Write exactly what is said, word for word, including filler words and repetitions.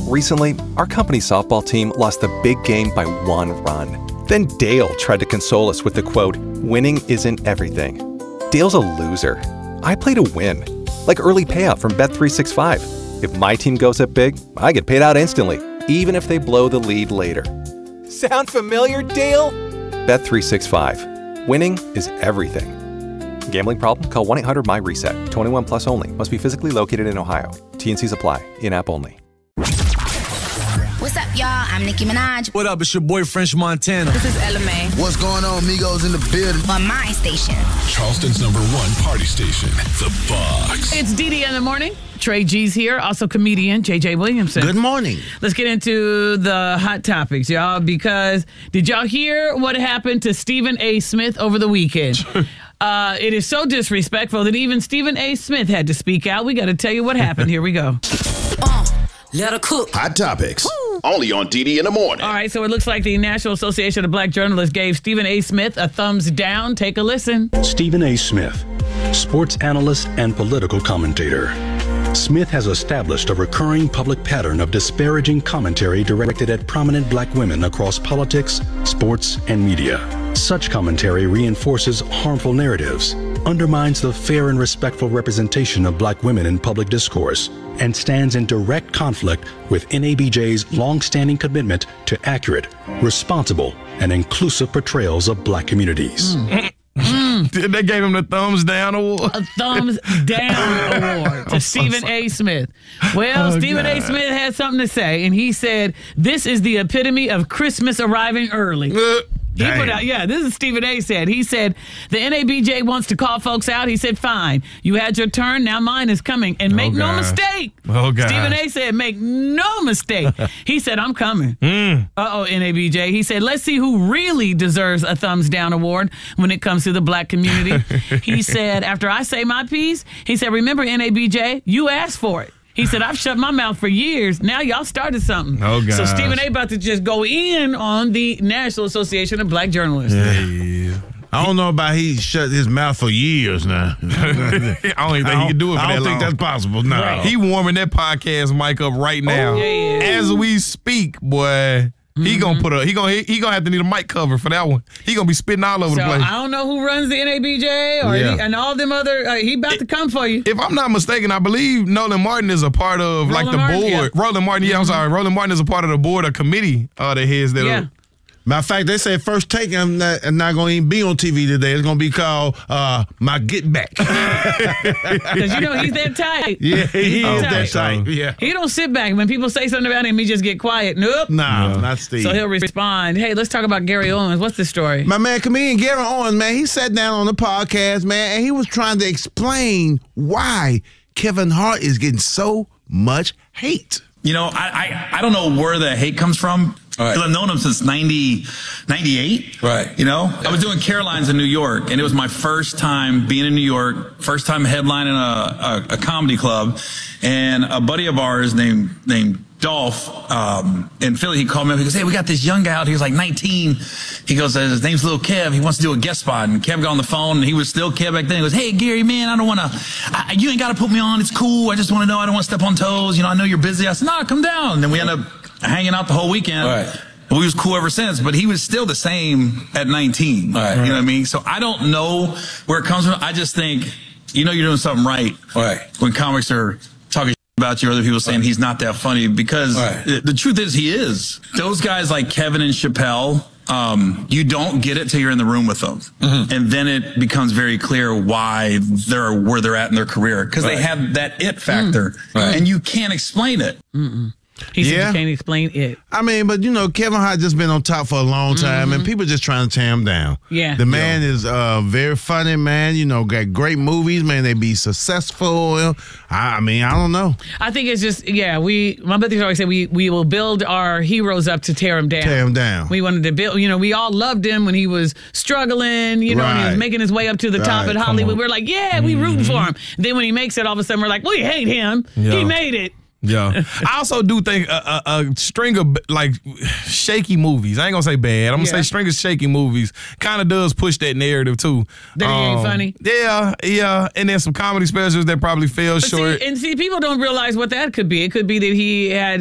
Recently, our company's softball team lost the big game by one run. Then Dale tried to console us with the quote, "Winning isn't everything." Dale's a loser. I play to win. Like early payout from Bet three sixty-five. If my team goes up big, I get paid out instantly, even if they blow the lead later. Sound familiar, Dale? Bet three sixty-five. Winning is everything. Gambling problem? Call one eight hundred M Y reset. twenty-one plus only. Must be physically located in Ohio. T N Cs apply. In-app only. What's up, y'all? I'm Nicki Minaj. What up? It's your boy, French Montana. This is Ella Mai. What's going on, Migos in the building? On my station. Charleston's number one party station, The Fox. It's D D in the morning. Trey G's here, also comedian J J Williamson. Good morning. Let's get into the hot topics, y'all, because did y'all hear what happened to Stephen A. Smith over the weekend? uh, it is so disrespectful that even Stephen A. Smith had to speak out. We got to tell you what happened. Here we go. Uh, let her cook. Hot topics. Only on D D in the morning. All right, so it looks like the National Association of Black Journalists gave Stephen A. Smith a thumbs down. Take a listen. Stephen A. Smith, sports analyst and political commentator. Smith has established a recurring public pattern of disparaging commentary directed at prominent black women across politics, sports, and media. Such commentary reinforces harmful narratives, undermines the fair and respectful representation of black women in public discourse, and stands in direct conflict with N A B J's long-standing commitment to accurate, responsible, and inclusive portrayals of black communities. Mm. They gave him the thumbs down award. A thumbs down award to Stephen A. Smith. Well, Oh, Stephen A. God. Smith had something to say, and he said, this is the epitome of Christmas arriving early. Uh, He put damn. out, yeah, this is Stephen A. said. He said, the N A B J wants to call folks out. He said, fine. You had your turn. Now mine is coming. And make no God. mistake. Oh, God. Stephen A. said, make no mistake. He said, I'm coming. Mm. Uh-oh, N A B J. He said, let's see who really deserves a thumbs down award when it comes to the black community. He said, after I say my piece, he said, remember, N A B J, you asked for it. He said, I've shut my mouth for years. Now y'all started something. Oh, So gosh. Stephen A. about to just go in on the National Association of Black Journalists. Yeah. I don't know about he shut his mouth for years now. I don't even think he can do it for I that don't long. think that's possible. No. Right. He warming that podcast mic up right now. Oh, yeah, yeah. As we speak, boy. He gonna put a he gonna he, he gonna have to need a mic cover for that one. He gonna be spitting all over So the place. I don't know who runs the N A B J or Yeah. any, and all them other. Uh, he about to come for you. If I'm not mistaken, I believe Nolan Martin is a part of like Roland the Martin, board. yeah. Roland Martin, yeah, I'm sorry. Roland Martin is a part of the board or committee uh, that heads that Yeah. up. Matter of fact, they said first take I'm not, I'm not going to even be on T V today. It's going to be called uh, My Get Back. Because you know he's that tight. Yeah, he He's is tight. that tight. Yeah. He don't sit back. When people say something about him, he just get quiet. Nope. Nah, not Steve. So he'll respond. Hey, let's talk about Gary Owens. What's the story? My man, comedian Gary Owens, man, he sat down on the podcast, man, and he was trying to explain why Kevin Hart is getting so much hate. You know, I, I, I don't know where the hate comes from. Right. I've known him since ninety, ninety-eight. Right. You know, I was doing Caroline's in New York, and it was my first time being in New York, first time headlining a, a, a comedy club. And a buddy of ours named named Dolph um, in Philly, he called me up. He goes, hey, we got this young guy out. He was like nineteen. He goes, his name's Lil Kev. He wants to do a guest spot. And Kev got on the phone, and he was still Kev back then. He goes, hey, Gary, man, I don't want to, you ain't got to put me on. It's cool. I just want to know. I don't want to step on toes. You know, I know you're busy. I said, no, come down. And then we ended up hanging out the whole weekend. Right. And we was cool ever since, but he was still the same at nineteen. Right. You know what I mean? So I don't know where it comes from. I just think, you know, you're doing something right. Right. When comics are talking about you, other people saying Right. he's not that funny, because Right. the, the truth is he is. Those guys like Kevin and Chappelle, um, you don't get it till you're in the room with them. Mm-hmm. And then it becomes very clear why they're where they're at in their career, because Right. they have that it factor, Mm. Right. and you can't explain it. Mm-mm. He said Yeah. you can't explain it. I mean, but you know, Kevin Hart just been on top for a long time, Mm-hmm. and people just trying to tear him down. Yeah. The man is uh, very funny, man. You know, got great movies, man. They be successful. I, I mean, I don't know. I think it's just, yeah, we, my buddies always say we, we will build our heroes up to tear them down. Tear him down. We wanted to build, you know, we all loved him when he was struggling, you know, and he was Right. making his way up to the top Right, at come Hollywood. on. We're like, yeah, we rooting for him. Then when he makes it, all of a sudden we're like, we hate him. He Yeah. made it. Yeah. I also do think a, a, a string of like shaky movies, I ain't gonna say bad, I'm gonna Yeah. say string of shaky movies kind of does push that narrative too. That he ain't funny? Yeah, yeah. And then some comedy specials that probably fell But short. see, and see, people don't realize what that could be. It could be that he had